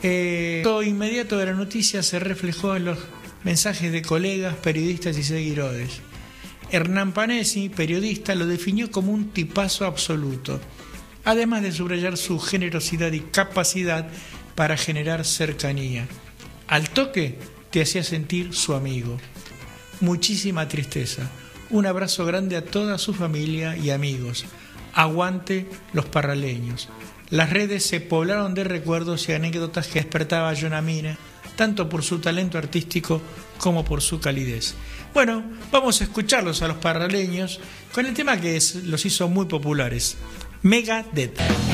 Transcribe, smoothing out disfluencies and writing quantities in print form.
Lo inmediato de la noticia se reflejó en los mensajes de colegas, periodistas y seguidores. Hernán Panesi, periodista, lo definió como un tipazo absoluto, además de subrayar su generosidad y capacidad para generar cercanía. Al toque te hacía sentir su amigo. Muchísima tristeza. Un abrazo grande a toda su familia y amigos. Aguante los parraleños. Las redes se poblaron de recuerdos y anécdotas que despertaba a John Amina, tanto por su talento artístico como por su calidez. Bueno, vamos a escucharlos a los parraleños con el tema que los hizo muy populares, Megadeth.